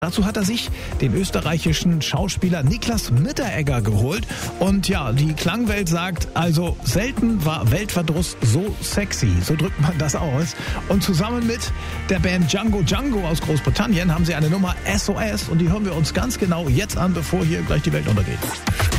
Dazu hat er sich den österreichischen Schauspieler Niklas Mitteregger geholt. Und ja, die Klangwelt sagt, also selten war Weltverdruss so sexy. So drückt man das aus. Und zusammen mit der Band Django Django aus Großbritannien haben sie eine Nummer SOS. Und die hören wir uns ganz genau jetzt an, bevor hier gleich die Welt untergeht.